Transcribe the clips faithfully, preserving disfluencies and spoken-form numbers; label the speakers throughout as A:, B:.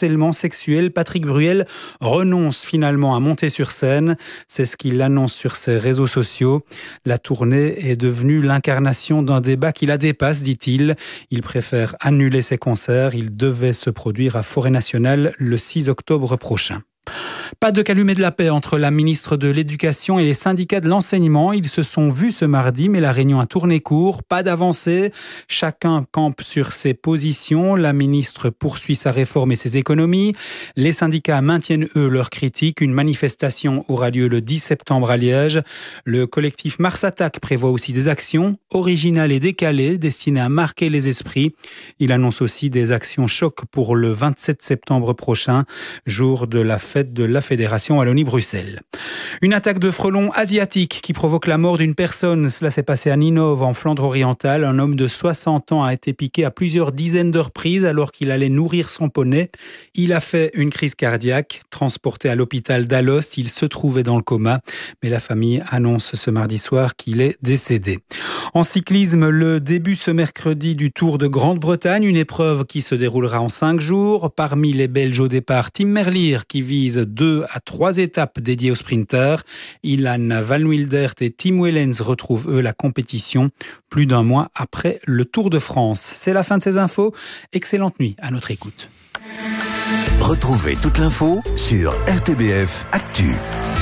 A: harcèlement sexuel. Patrick Bruel renonce finalement à monter sur scène. C'est ce qu'il annonce sur ses réseaux sociaux. La tournée est devenue l'incarnation d'un débat qui la dépasse, dit-il. Il préfère annuler ses concerts. Il devait se produire à Forêt Nationale le six octobre prochain. Pas de calumet de la paix entre la ministre de l'Éducation et les syndicats de l'enseignement. Ils se sont vus ce mardi, mais la réunion a tourné court. Pas d'avancée. Chacun campe sur ses positions. La ministre poursuit sa réforme et ses économies. Les syndicats maintiennent, eux, leurs critiques. Une manifestation aura lieu le dix septembre à Liège. Le collectif Mars Attack prévoit aussi des actions originales et décalées destinées à marquer les esprits. Il annonce aussi des actions choc pour le vingt-sept septembre prochain, jour de la fête de la Fédération Wallonie-Bruxelles. Une attaque de frelons asiatiques qui provoque la mort d'une personne. Cela s'est passé à Ninove, en Flandre orientale. Un homme de soixante ans a été piqué à plusieurs dizaines de reprises alors qu'il allait nourrir son poney. Il a fait une crise cardiaque. Transporté à l'hôpital d'Alost, il se trouvait dans le coma. Mais la famille annonce ce mardi soir qu'il est décédé. En cyclisme, le début ce mercredi du Tour de Grande-Bretagne, une épreuve qui se déroulera en cinq jours. Parmi les Belges au départ, Tim Merlier qui vise deux à trois étapes dédiées aux sprinters. Ilan Van Wildert et Tim Wellens retrouvent eux la compétition plus d'un mois après le Tour de France. C'est la fin de ces infos. Excellente nuit à notre écoute.
B: Retrouvez toute l'info sur R T B F Actu.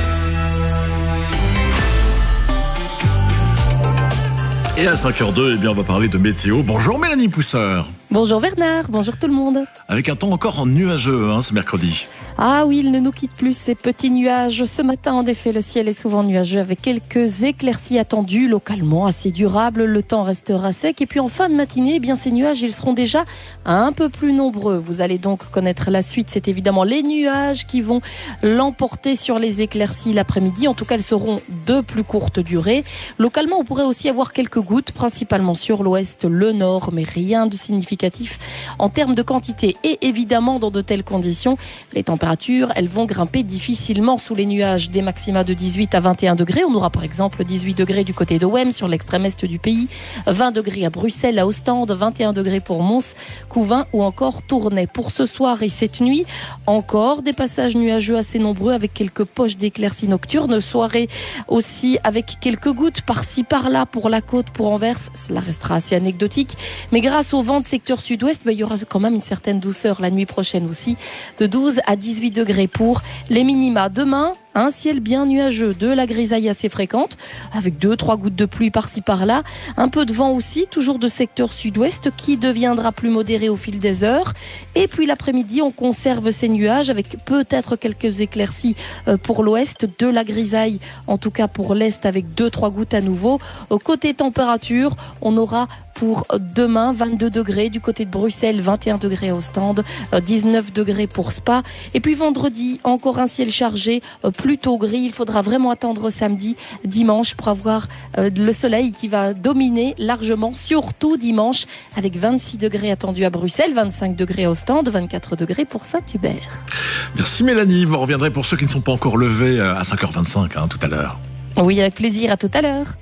C: Et à cinq heures deux, eh bien, on va parler de météo. Bonjour Mélanie Pousseur.
D: Bonjour Bernard, bonjour tout le monde.
C: Avec un temps encore nuageux hein, ce mercredi.
D: Ah oui, il ne nous quitte plus ces petits nuages. Ce matin, en effet, le ciel est souvent nuageux avec quelques éclaircies attendues, localement assez durables. Le temps restera sec. Et puis en fin de matinée, eh bien, ces nuages, ils seront déjà un peu plus nombreux. Vous allez donc connaître la suite. C'est évidemment les nuages qui vont l'emporter sur les éclaircies l'après-midi. En tout cas, elles seront de plus courte durée. Localement, on pourrait aussi avoir quelques gouttes, principalement sur l'ouest, le nord, mais rien de significatif en termes de quantité. Et évidemment, dans de telles conditions, les températures, elles vont grimper difficilement sous les nuages, des maxima de dix-huit à vingt et un degrés. On aura par exemple dix-huit degrés du côté de Wem, sur l'extrême est du pays, vingt degrés à Bruxelles, à Ostende, vingt et un degrés pour Mons, Couvin ou encore Tournai. Pour ce soir et cette nuit, encore des passages nuageux assez nombreux avec quelques poches d'éclaircies nocturnes. Soirée aussi avec quelques gouttes par-ci par-là pour la côte, pour Anvers. Cela restera assez anecdotique. Mais grâce au vent de secteur sud-ouest, bah, il y aura quand même une certaine douceur la nuit prochaine aussi, de douze à dix-huit degrés pour les minima. Demain, un ciel bien nuageux, de la grisaille assez fréquente, avec deux, trois gouttes de pluie par-ci par-là, un peu de vent aussi, toujours de secteur sud-ouest, qui deviendra plus modéré au fil des heures. Et puis l'après-midi, on conserve ces nuages avec peut-être quelques éclaircies pour l'ouest, de la grisaille, en tout cas pour l'est, avec deux, trois gouttes à nouveau. Côté température, on aura pour demain vingt-deux degrés du côté de Bruxelles, vingt et un degrés à Ostende, dix-neuf degrés pour Spa. Et puis vendredi, encore un ciel chargé, plutôt gris. Il faudra vraiment attendre samedi, dimanche pour avoir euh, le soleil qui va dominer largement, surtout dimanche, avec vingt-six degrés attendus à Bruxelles, vingt-cinq degrés à Ostende, vingt-quatre degrés pour Saint-Hubert.
C: Merci Mélanie. Vous reviendrez pour ceux qui ne sont pas encore levés à cinq heures vingt-cinq hein, tout à l'heure.
D: Oui, avec plaisir. À tout à l'heure.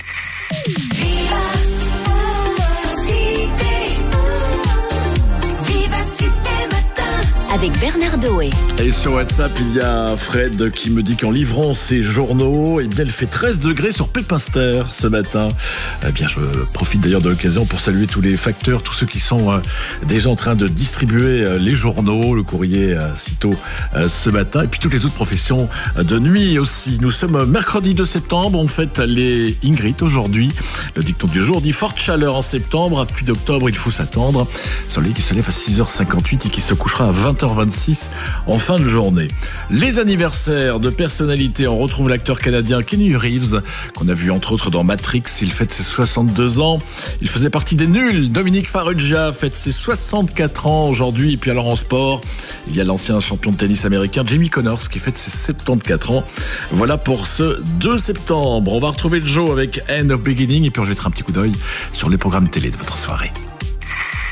E: Avec Bernard Doé.
C: Et sur WhatsApp, il y a Fred qui me dit qu'en livrant ses journaux, eh bien, il fait treize degrés sur Pépinster ce matin. Eh bien, je profite d'ailleurs de l'occasion pour saluer tous les facteurs, tous ceux qui sont euh, déjà en train de distribuer euh, les journaux, le courrier euh, sitôt euh, ce matin, et puis toutes les autres professions euh, de nuit aussi. Nous sommes mercredi deux septembre, on fête les Ingrid aujourd'hui. Le dicton du jour dit forte chaleur en septembre, à pluie d'octobre, il faut s'attendre. Soleil qui se lève à six heures cinquante-huit et qui se couchera à vingt heures vingt-six en fin de journée. Les anniversaires de personnalités, on retrouve l'acteur canadien Keanu Reeves, qu'on a vu entre autres dans Matrix, il fête ses soixante-deux ans. Il faisait partie des nuls. Dominique Farrugia fête ses soixante-quatre ans aujourd'hui. Et puis alors en sport, il y a l'ancien champion de tennis américain Jimmy Connors qui fête ses soixante-quatorze ans. Voilà pour ce deux septembre. On va retrouver Joe avec End of Beginning et puis on jettera un petit coup d'œil sur les programmes télé de votre soirée.